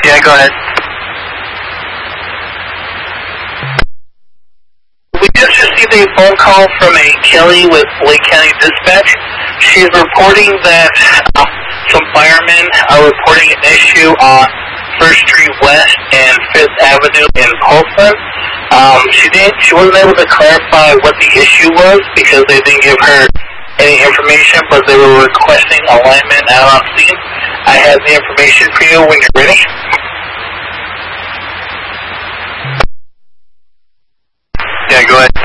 Yeah, go ahead. We just received a phone call from a Kelly with Lake County Dispatch. She's reporting that some firemen are reporting an issue on 1st Street West and 5th Avenue in Polson. She wasn't able to clarify what the issue was because they didn't give her any information, but they were requesting alignment out on scene. I have the information for you when you're ready. Yeah, go ahead.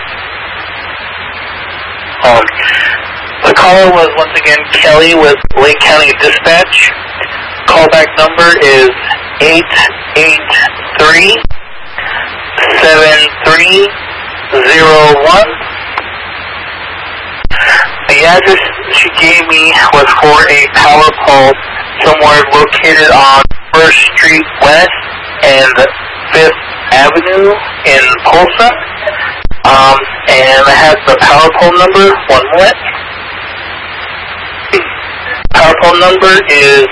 The caller was once again Kelly with Lake County Dispatch. Callback number is 883-7301. The address she gave me was for a power pole somewhere located on 1st Street West and 5th Avenue in Polson. And I have the power pole number. 1 minute. Power pole number is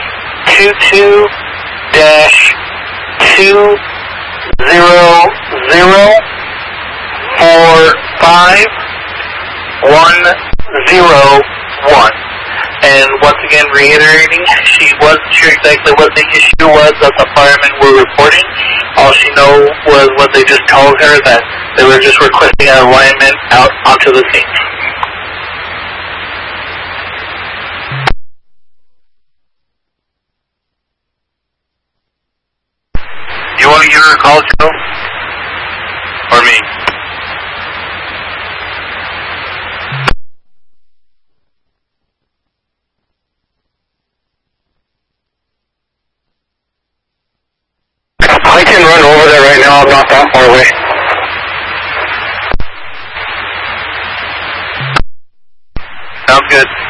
22-20045-101. And once again, reiterating, she wasn't sure exactly what the issue was that the firemen were reporting. All she knew was what they just told her, that they were just requesting an alignment out onto the scene. You want to give her a call, Joe? Or me? I can run over there right now. I'm not that far away. Sounds good.